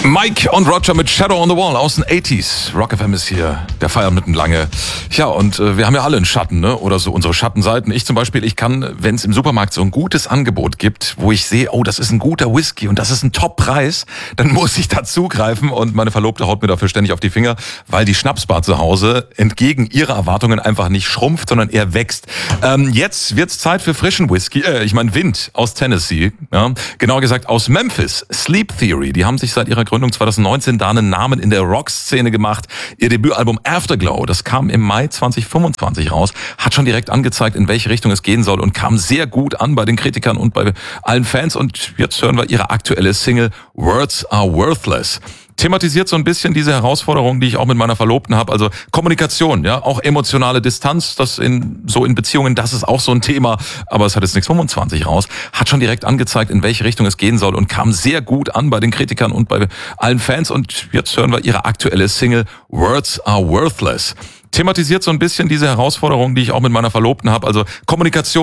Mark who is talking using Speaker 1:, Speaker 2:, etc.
Speaker 1: Mike und Roger mit Shadow on the Wall aus den 80s. Rock FM ist hier, der Feiern mitten lange. Ja, und wir haben ja alle einen Schatten, ne? Oder so unsere Schattenseiten. Ich zum Beispiel, ich kann, wenn es im Supermarkt so ein gutes Angebot gibt, wo ich sehe, oh, das ist ein guter Whisky und das ist ein Top-Preis, dann muss ich da zugreifen und meine Verlobte haut mir dafür ständig auf die Finger, weil die Schnapsbar zu Hause entgegen ihrer Erwartungen einfach nicht schrumpft, sondern eher wächst. Jetzt wird's Zeit für frischen Whisky, Wind aus Tennessee, ja? Genauer gesagt aus Memphis, Sleep Theory. Die haben sich seit ihrer Gründung 2019 da einen Namen in der Rock-Szene gemacht. Ihr Debütalbum Afterglow, das kam im Mai 2025 raus, hat schon direkt angezeigt, in welche Richtung es gehen soll und kam sehr gut an bei den Kritikern und bei allen Fans. Und jetzt hören wir ihre aktuelle Single Words Are Worthless. Thematisiert so ein bisschen diese Herausforderung, die ich auch mit meiner Verlobten habe, also Kommunikation, ja, auch emotionale Distanz, das in Beziehungen, das ist auch so ein Thema, aber es hat jetzt nichts 25 raus, hat schon direkt angezeigt, in welche Richtung es gehen soll und kam sehr gut an bei den Kritikern und bei allen Fans. Und jetzt hören wir ihre aktuelle Single Words Are Worthless. Thematisiert so ein bisschen diese Herausforderung, die ich auch mit meiner Verlobten habe, also Kommunikation.